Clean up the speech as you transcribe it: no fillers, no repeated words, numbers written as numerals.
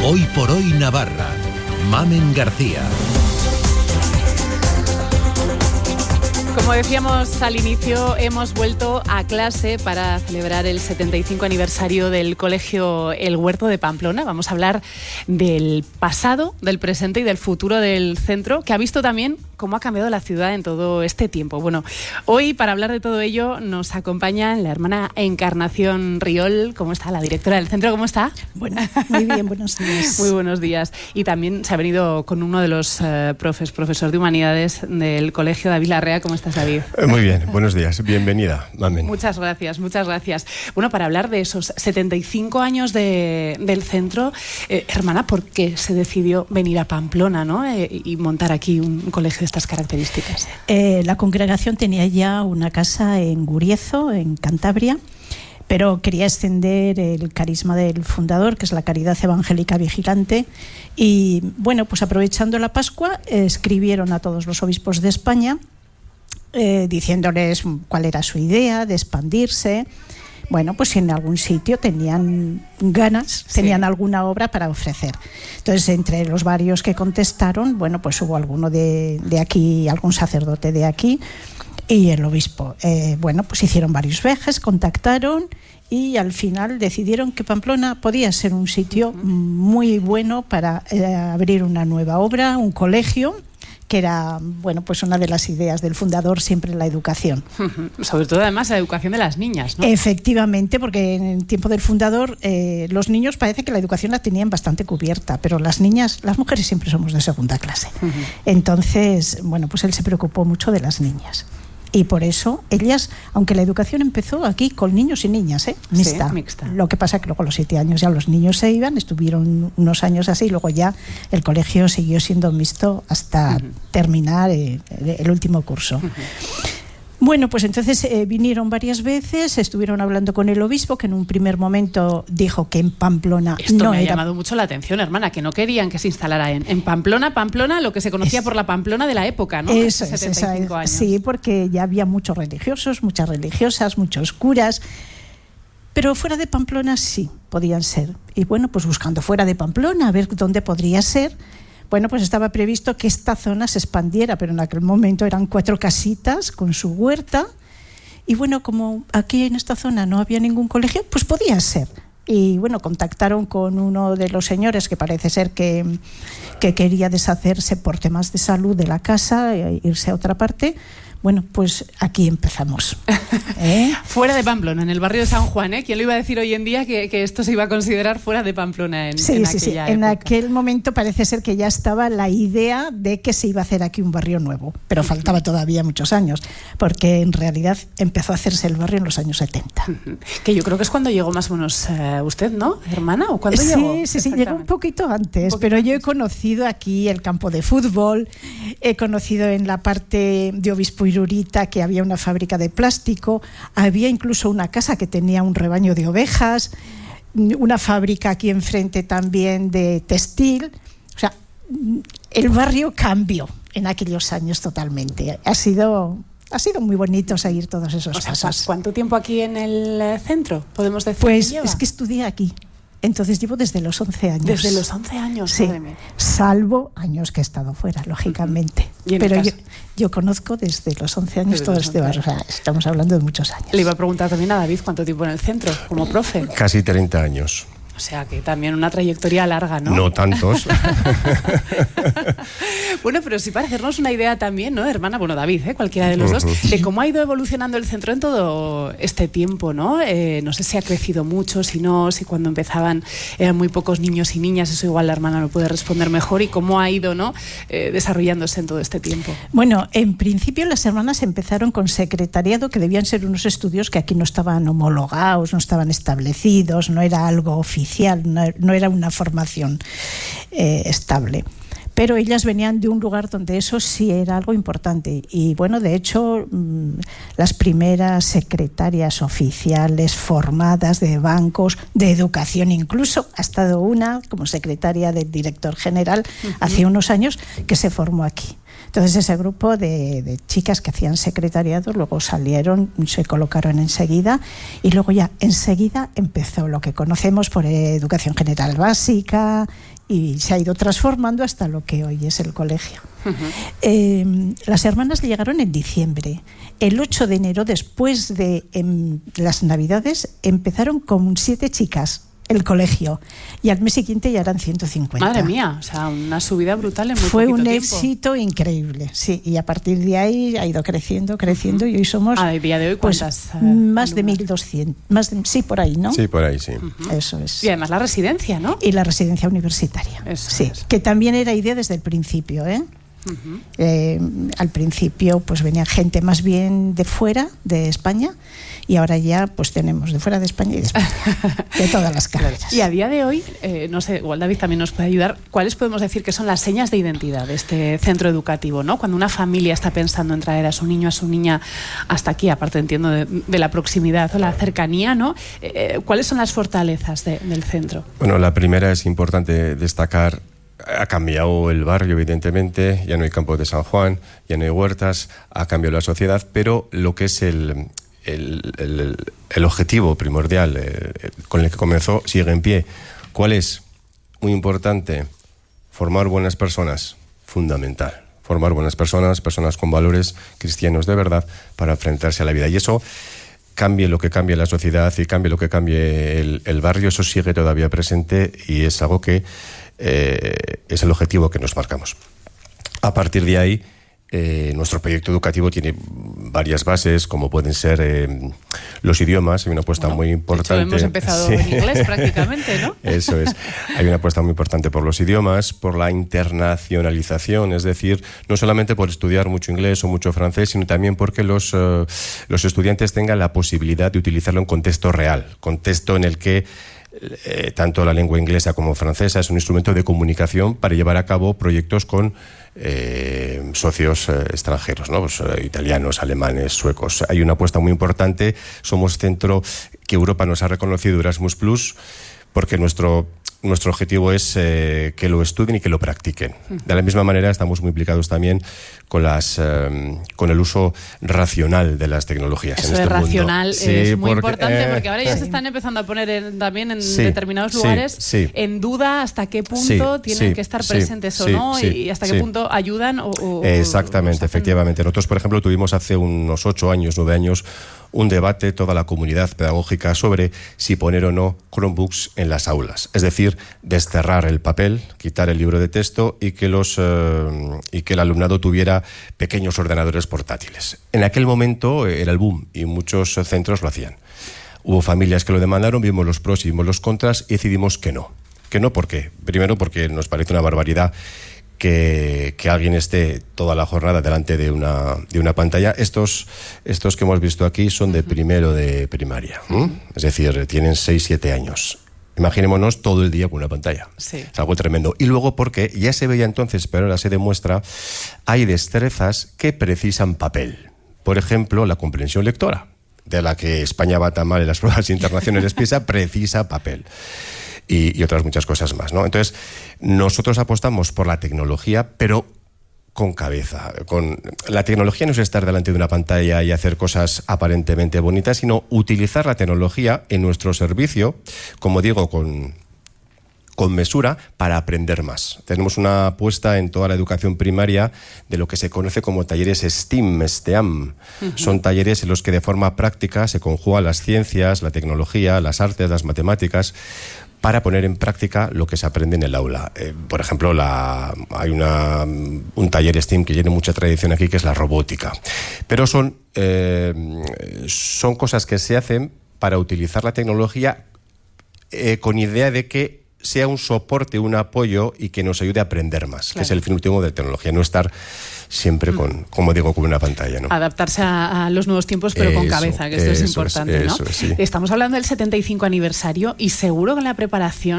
Hoy por hoy Navarra. Mamen García. Como decíamos al inicio, hemos vuelto a clase para celebrar el 75 aniversario del Colegio El Huerto de Pamplona. Vamos a hablar del pasado, del presente y del futuro del centro, que ha visto también cómo ha cambiado la ciudad en todo este tiempo. Bueno, hoy para hablar de todo ello nos acompaña la hermana Encarnación Riol. ¿Cómo está? La directora del centro, ¿cómo está? Bueno, muy bien, buenos días. Muy buenos días. Y también se ha venido con uno de los profesor de Humanidades del Colegio, David Larrea. ¿Cómo estás, David? Muy bien, buenos días. Bienvenida, Mamen. Muchas gracias, muchas gracias. Bueno, para hablar de esos 75 años del centro, hermana, ¿por qué se decidió venir a Pamplona, ¿no? Y montar aquí un colegio de estas características? La congregación tenía ya una casa en Guriezo, en Cantabria, pero quería extender el carisma del fundador, que es la Caridad Evangélica Vigilante, y bueno, pues aprovechando la Pascua, escribieron a todos los obispos de España, diciéndoles cuál era su idea de expandirse. Bueno, pues si en algún sitio tenían ganas, tenían alguna obra para ofrecer. Entonces, entre los varios que contestaron, bueno, pues hubo alguno de aquí, algún sacerdote de aquí y el obispo. Bueno, pues hicieron varios viajes, contactaron y al final decidieron que Pamplona podía ser un sitio muy bueno para abrir una nueva obra, un colegio, que era, bueno, pues una de las ideas del fundador, siempre la educación. Sobre todo, además, la educación de las niñas, ¿no? Efectivamente, porque en el tiempo del fundador los niños parece que la educación la tenían bastante cubierta, pero las niñas, las mujeres siempre somos de segunda clase. Entonces, bueno, pues él se preocupó mucho de las niñas. Y por eso ellas, aunque la educación empezó aquí con niños y niñas, mixta. Sí, mixta. Lo que pasa que luego a los 7 años ya los niños se iban, estuvieron unos años así, y luego ya el colegio siguió siendo mixto hasta terminar el último curso. Bueno, pues entonces vinieron varias veces, estuvieron hablando con el obispo, que en un primer momento dijo que en Pamplona Esto me ha llamado mucho la atención, hermana, que no querían que se instalara en Pamplona, lo que se conocía por la Pamplona de la época, ¿no? Eso, 75 años. Sí, porque ya había muchos religiosos, muchas religiosas, muchos curas, pero fuera de Pamplona sí podían ser. Y bueno, pues buscando fuera de Pamplona, a ver dónde podría ser. Bueno, pues estaba previsto que esta zona se expandiera, pero en aquel momento eran 4 casitas con su huerta. Y bueno, como aquí en esta zona no había ningún colegio, pues podía ser. Y bueno, contactaron con uno de los señores que parece ser que quería deshacerse por temas de salud de la casa, irse a otra parte. Bueno, pues aquí empezamos. Fuera de Pamplona, en el barrio de San Juan, ¿Quién lo iba a decir hoy en día que esto se iba a considerar fuera de Pamplona en aquella época? En aquel momento parece ser que ya estaba la idea de que se iba a hacer aquí un barrio nuevo, pero faltaba todavía muchos años, porque en realidad empezó a hacerse el barrio en los años 70. Que yo creo que es cuando llegó más o menos usted, ¿no, hermana? ¿O cuándo llegó? Sí, llegó un poquito antes, pero yo he conocido aquí el campo de fútbol, he conocido en la parte de Obispo Irurita que había una fábrica de plástico, había incluso una casa que tenía un rebaño de ovejas, una fábrica aquí enfrente también de textil. O sea, el barrio cambió en aquellos años totalmente. Ha sido muy bonito seguir todos esos pasos. ¿Cuánto tiempo aquí en el centro, podemos decir? Pues que lleva? Es que estudié aquí. Entonces llevo desde los 11 años. Desde los 11 años, sí, madre mía. Salvo años que he estado fuera, lógicamente. Pero yo conozco desde los 11 años todo este barrio. O sea, estamos hablando de muchos años. Le iba a preguntar también a David cuánto tiempo en el centro, como profe. Casi 30 años. O sea, que también una trayectoria larga, ¿no? No tantos. Bueno, pero sí para hacernos una idea también, ¿no, hermana? Bueno, David, cualquiera de los dos, de cómo ha ido evolucionando el centro en todo este tiempo, ¿no? No sé si ha crecido mucho, si no, si cuando empezaban eran muy pocos niños y niñas, eso igual la hermana lo puede responder mejor, y cómo ha ido, ¿no? Desarrollándose en todo este tiempo. Bueno, en principio las hermanas empezaron con secretariado, que debían ser unos estudios que aquí no estaban homologados, no estaban establecidos, no era algo oficial, no era una formación estable. Pero ellas venían de un lugar donde eso sí era algo importante. Y bueno, de hecho, las primeras secretarias oficiales formadas de bancos, de educación incluso, ha estado una como secretaria del director general hace unos años que se formó aquí. Entonces ese grupo de chicas que hacían secretariado luego salieron, se colocaron enseguida y luego ya enseguida empezó lo que conocemos por educación general básica y se ha ido transformando hasta lo que hoy es el colegio. Las hermanas llegaron en diciembre. El 8 de enero, después de las Navidades, empezaron con 7 chicas el colegio y al mes siguiente ya eran 150. Madre mía, o sea, una subida brutal en muy Fue poquito un tiempo. éxito increíble, sí, y a partir de ahí ha ido creciendo y hoy somos a día de hoy pues, ¿cuántas? Más de 1.200, sí, por ahí, ¿no? Sí, por ahí, sí. Eso es. Y además la residencia, ¿no? Y la residencia universitaria, Eso sí, es. que también era idea desde el principio, ¿eh? Al principio pues venía gente más bien de fuera de España y ahora ya pues tenemos de fuera de España y de España, de todas las carreras. Y a día de hoy, no sé, igual David también nos puede ayudar, ¿cuáles podemos decir que son las señas de identidad de este centro educativo, ¿no? Cuando una familia está pensando en traer a su niño, a su niña hasta aquí, aparte entiendo de la proximidad o la cercanía, ¿no? ¿Cuáles son las fortalezas del centro? Bueno, la primera es importante destacar. Ha cambiado el barrio, evidentemente, ya no hay Campo de San Juan, ya no hay huertas, ha cambiado la sociedad, pero lo que es el objetivo primordial con el que comenzó sigue en pie. ¿Cuál es? Muy importante, formar buenas personas, fundamental. Formar buenas personas con valores cristianos de verdad para enfrentarse a la vida. Y eso, cambie lo que cambie la sociedad y cambie lo que cambie el barrio, eso sigue todavía presente y es algo que es el objetivo que nos marcamos. A partir de ahí, nuestro proyecto educativo tiene varias bases, como pueden ser los idiomas. Hay una apuesta muy importante. De hecho, hemos empezado en inglés prácticamente, ¿no? Eso es. Hay una apuesta muy importante por los idiomas, por la internacionalización, es decir, no solamente por estudiar mucho inglés o mucho francés, sino también porque los estudiantes tengan la posibilidad de utilizarlo en contexto real, contexto en el que tanto la lengua inglesa como francesa es un instrumento de comunicación para llevar a cabo proyectos con socios extranjeros, ¿no? Pues, italianos, alemanes, suecos. Hay una apuesta muy importante. Somos centro que Europa nos ha reconocido, Erasmus Plus, porque nuestro objetivo es que lo estudien y que lo practiquen. De la misma manera estamos muy implicados también con el uso racional de las tecnologías. Eso en este de racional mundo. es muy importante porque ahora ya se están empezando a poner también en determinados lugares en duda hasta qué punto tienen que estar presentes o no y hasta qué punto ayudan Exactamente, efectivamente. Nosotros, por ejemplo, tuvimos hace unos 9 años, un debate, toda la comunidad pedagógica, sobre si poner o no Chromebooks en las aulas. Es decir, desterrar el papel, quitar el libro de texto y que el alumnado tuviera pequeños ordenadores portátiles. En aquel momento era el boom y muchos centros lo hacían. Hubo familias que lo demandaron, vimos los pros y vimos los contras y decidimos que no. ¿Que no? ¿Por qué? Primero porque nos parece una barbaridad que alguien esté toda la jornada delante de una pantalla. Estos que hemos visto aquí son de primero de primaria. Es decir, tienen 6-7 años. Imaginémonos todo el día con una pantalla. Sí. Es algo tremendo. Y luego porque ya se veía entonces, pero ahora se demuestra, hay destrezas que precisan papel. Por ejemplo, la comprensión lectora, de la que España va tan mal en las pruebas internacionales PISA, precisa papel. Y otras muchas cosas más, ¿no? Entonces, nosotros apostamos por la tecnología, pero con cabeza. La tecnología no es estar delante de una pantalla y hacer cosas aparentemente bonitas, sino utilizar la tecnología en nuestro servicio, como digo, con mesura, para aprender más. Tenemos una apuesta en toda la educación primaria de lo que se conoce como talleres STEAM. Son talleres en los que de forma práctica se conjugan las ciencias, la tecnología, las artes, las matemáticas, para poner en práctica lo que se aprende en el aula. Por ejemplo, hay un taller STEAM que tiene mucha tradición aquí, que es la robótica. Pero son cosas que se hacen para utilizar la tecnología con idea de que sea un soporte, un apoyo y que nos ayude a aprender más, claro, que es el fin último de la tecnología, no estar siempre con una pantalla, ¿no? Adaptarse a los nuevos tiempos, pero con cabeza, que esto es importante, ¿no? Sí. Estamos hablando del 75 aniversario y seguro que en la preparación